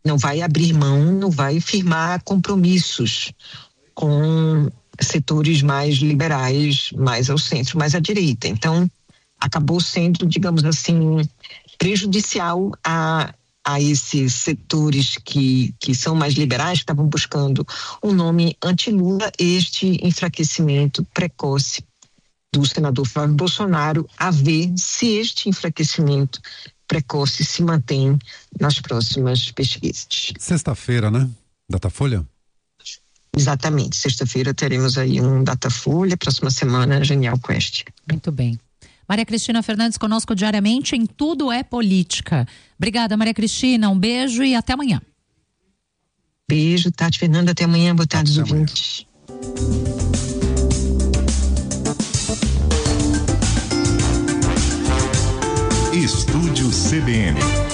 não vai abrir mão, não vai firmar compromissos com setores mais liberais, mais ao centro, mais à direita. Então, acabou sendo, digamos assim, prejudicial a esses setores que são mais liberais, que estavam buscando um nome anti-Lula, este enfraquecimento precoce do senador Flávio Bolsonaro, a ver se este enfraquecimento precoce se mantém nas próximas pesquisas. Sexta-feira, né? Datafolha? Exatamente, sexta-feira teremos aí um Datafolha, próxima semana Genial Quest. Muito bem. Maria Cristina Fernandes conosco diariamente em Tudo é Política. Obrigada, Maria Cristina, um beijo e até amanhã. Beijo, Tati Fernanda, até amanhã, boa tarde aos ouvintes. Estúdio CBN.